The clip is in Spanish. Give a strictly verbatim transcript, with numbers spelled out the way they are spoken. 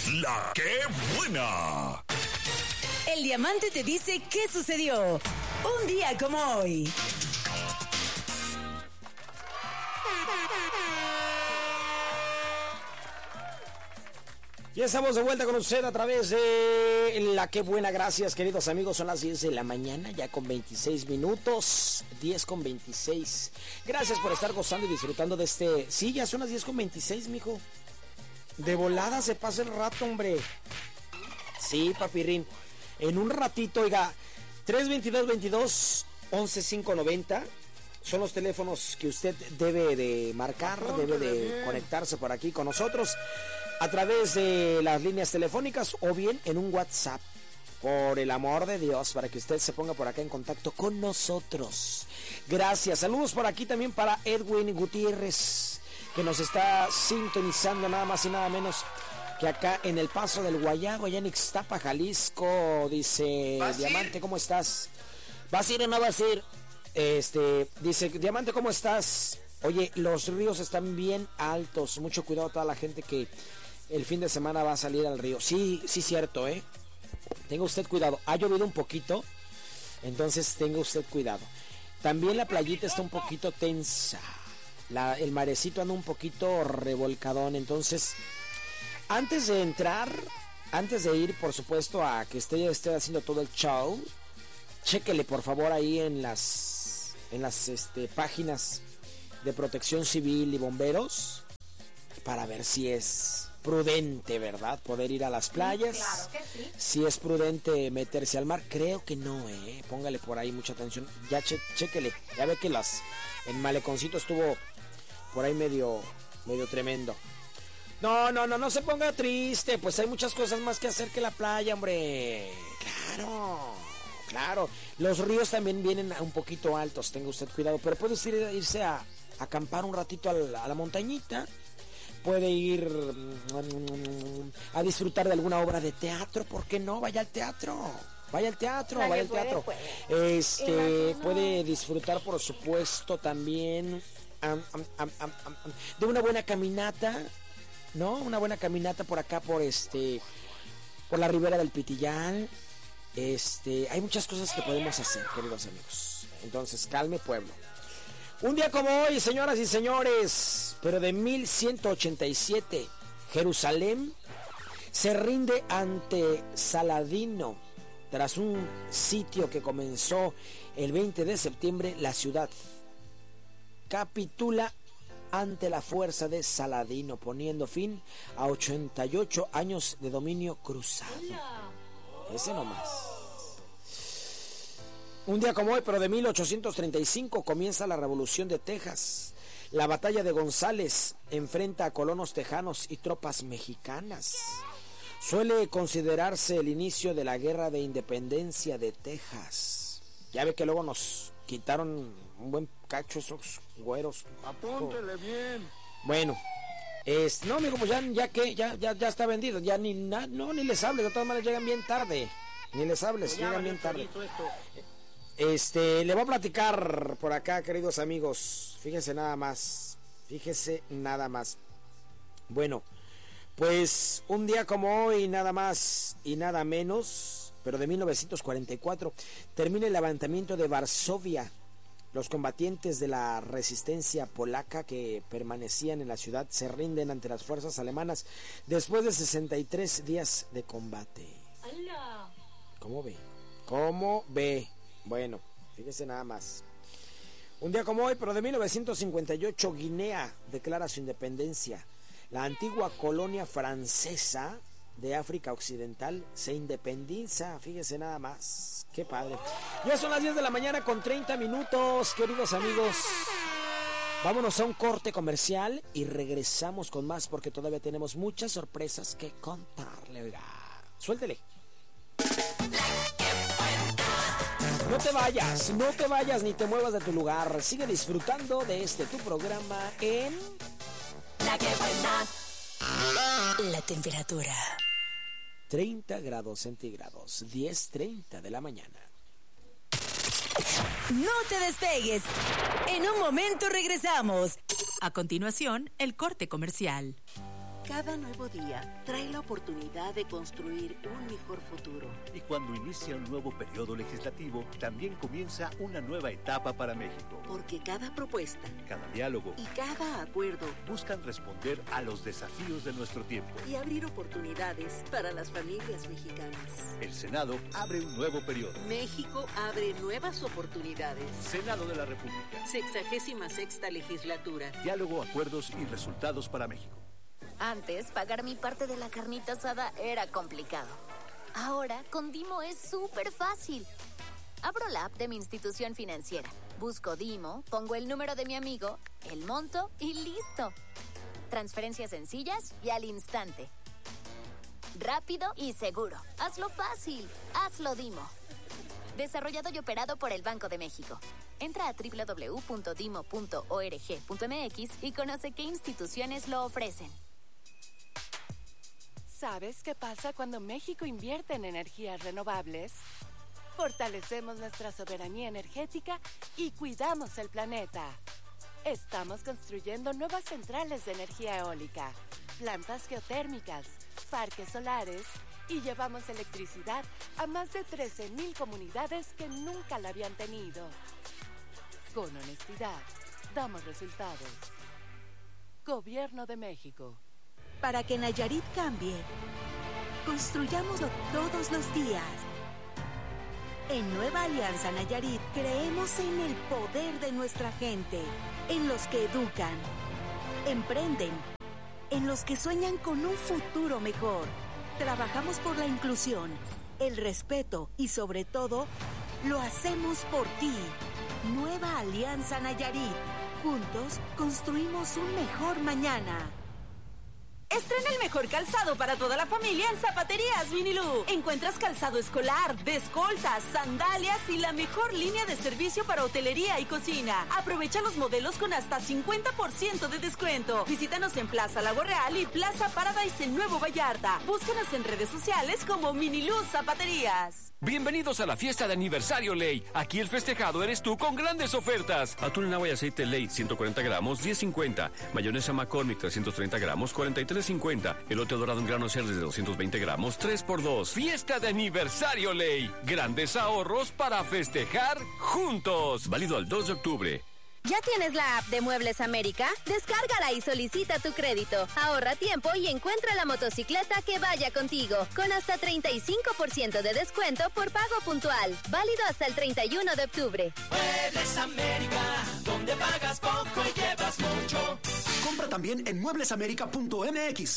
La que buena. El Diamante te dice qué sucedió un día como hoy. Ya estamos de vuelta con usted a través de La que buena. Gracias, queridos amigos. Son las diez de la mañana, ya con veintiséis minutos. diez con veintiséis. Gracias por estar gozando y disfrutando de este... Sí, ya son las diez con veintiséis, mijo. De volada se pasa el rato, hombre. Sí, papirrín. En un ratito, oiga, tres veintidós veintidós once cinco noventa son los teléfonos que usted debe de marcar, debe de conectarse por aquí con nosotros a través de las líneas telefónicas o bien en un WhatsApp. Por el amor de Dios, para que usted se ponga por acá en contacto con nosotros. Gracias. Saludos por aquí también para Edwin Gutiérrez, que nos está sintonizando nada más y nada menos que acá en el Paso del Guayabo, allá en Ixtapa, Jalisco. Dice, Diamante, ¿cómo estás? ¿Vas a ir o no vas a ir? Este, dice, Diamante, ¿cómo estás? Oye, los ríos están bien altos. Mucho cuidado a toda la gente que el fin de semana va a salir al río. Sí, sí, cierto, ¿eh? Tenga usted cuidado. Ha llovido un poquito, entonces tenga usted cuidado. También la playita está un poquito tensa. La, el marecito anda un poquito revolcadón, entonces... Antes de entrar, antes de ir, por supuesto, a que esté, esté haciendo todo el show, chéquele por favor ahí en las, en las este, páginas de Protección Civil y Bomberos para ver si es prudente, ¿verdad? Poder ir a las playas. Sí, claro que sí. Si es prudente meterse al mar, creo que no, ¿eh? Póngale por ahí mucha atención. Ya che, chéquele, ya ve que las, el maleconcito estuvo por ahí medio, medio tremendo. No, no, no, no se ponga triste, pues hay muchas cosas más que hacer que la playa, hombre. Claro, claro. Los ríos también vienen un poquito altos, tenga usted cuidado, pero puede usted ir, irse a, a acampar un ratito a la, a la montañita. Puede ir um, a disfrutar de alguna obra de teatro, ¿por qué no? Vaya al teatro. Vaya al teatro, vaya al teatro. Este, puede disfrutar, por supuesto, también um, um, um, um, um, de una buena caminata. ¿No? Una buena caminata por acá, por este, por la ribera del Pitillal. Este, hay muchas cosas que podemos hacer, queridos amigos. Entonces, calme, pueblo. Un día como hoy, señoras y señores, pero de mil ciento ochenta y siete, Jerusalén se rinde ante Saladino. Tras un sitio que comenzó el veinte de septiembre, la ciudad capitula ante la fuerza de Saladino, poniendo fin a ochenta y ocho años de dominio cruzado. Ese nomás. Un día como hoy, pero de mil ochocientos treinta y cinco, comienza la Revolución de Texas. La batalla de González enfrenta a colonos tejanos y tropas mexicanas. Suele considerarse el inicio de la Guerra de Independencia de Texas. Ya ve que luego nos quitaron un buen cacho esos güeros. Apúntele bien. Bueno, es, no, amigo, pues ya, ya que ya, ya, ya está vendido. Ya ni na, no, ni les hables, de todas maneras llegan bien tarde. Ni les hables, pues llegan bien tarde. Este, le voy a platicar por acá, queridos amigos. Fíjense nada más. Fíjese nada más. Bueno, pues un día como hoy, nada más y nada menos, pero de mil novecientos cuarenta y cuatro, termina el levantamiento de Varsovia. Los combatientes de la resistencia polaca que permanecían en la ciudad se rinden ante las fuerzas alemanas después de sesenta y tres días de combate. ¡Hala! ¿Cómo ve? ¿Cómo ve? Bueno, fíjese nada más. Un día como hoy, pero de mil novecientos cincuenta y ocho, Guinea declara su independencia. La antigua colonia francesa de África Occidental se independiza, fíjese nada más. Qué padre. Ya son las diez de la mañana con treinta minutos, queridos amigos. Vámonos a un corte comercial y regresamos con más porque todavía tenemos muchas sorpresas que contarle. Oiga, suéltele. No te vayas, no te vayas ni te muevas de tu lugar. Sigue disfrutando de este tu programa en La que buena. La temperatura treinta grados centígrados, diez treinta de la mañana. No te despegues. En un momento regresamos. A continuación, el corte comercial. Cada nuevo día trae la oportunidad de construir un mejor futuro. Y cuando inicia un nuevo periodo legislativo, también comienza una nueva etapa para México. Porque cada propuesta, cada diálogo y cada acuerdo buscan responder a los desafíos de nuestro tiempo y abrir oportunidades para las familias mexicanas. El Senado abre un nuevo periodo. México abre nuevas oportunidades. Senado de la República. Sexagésima sexta legislatura. Diálogo, acuerdos y resultados para México. Antes, pagar mi parte de la carnita asada era complicado. Ahora, con Dimo es súper fácil. Abro la app de mi institución financiera, busco Dimo, pongo el número de mi amigo, el monto y listo. Transferencias sencillas y al instante. Rápido y seguro. Hazlo fácil. Hazlo Dimo. Desarrollado y operado por el Banco de México. Entra a doble u doble u doble u punto dimo punto org punto m x y conoce qué instituciones lo ofrecen. ¿Sabes qué pasa cuando México invierte en energías renovables? Fortalecemos nuestra soberanía energética y cuidamos el planeta. Estamos construyendo nuevas centrales de energía eólica, plantas geotérmicas, parques solares y llevamos electricidad a más de trece mil comunidades que nunca la habían tenido. Con honestidad, damos resultados. Gobierno de México. Para que Nayarit cambie, construyámoslo todos los días. En Nueva Alianza Nayarit creemos en el poder de nuestra gente, en los que educan, emprenden, en los que sueñan con un futuro mejor. Trabajamos por la inclusión, el respeto y sobre todo, lo hacemos por ti. Nueva Alianza Nayarit. Juntos construimos un mejor mañana. Estrena el mejor calzado para toda la familia en Zapaterías Vinilú. Encuentras calzado escolar, de escoltas, sandalias y la mejor línea de servicio para hotelería y cocina. Aprovecha los modelos con hasta cincuenta por ciento de descuento. Visítanos en Plaza Lago Real y Plaza Paradise en Nuevo Vallarta. Búscanos en redes sociales como Vinilú Zapaterías. Bienvenidos a la fiesta de aniversario Ley. Aquí el festejado eres tú con grandes ofertas. Atún en agua y aceite Ley, ciento cuarenta gramos, diez cincuenta. Mayonesa McCormick, trescientos treinta gramos, cuarenta y tres cincuenta. Elote dorado en grano cerdo de doscientos veinte gramos, tres por dos. Fiesta de aniversario Ley. Grandes ahorros para festejar juntos. Válido al dos de octubre. ¿Ya tienes la app de Muebles América? Descárgala y solicita tu crédito. Ahorra tiempo y encuentra la motocicleta que vaya contigo, con hasta treinta y cinco por ciento de descuento por pago puntual. Válido hasta el treinta y uno de octubre. Muebles América, donde pagas poco y llevas mucho. Compra también en mueblesamerica punto m x.